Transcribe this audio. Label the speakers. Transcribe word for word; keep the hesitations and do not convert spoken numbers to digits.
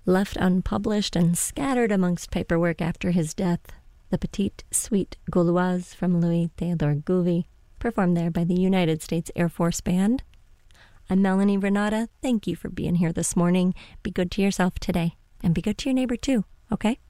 Speaker 1: Left unpublished and scattered amongst paperwork after his death, the Petite Suite Gauloise from Louis Theodore Gouvy, performed there by the United States Air Force Band. I'm Melanie Renata. Thank you for being here this morning. Be good to yourself today, and be good to your neighbor too, okay?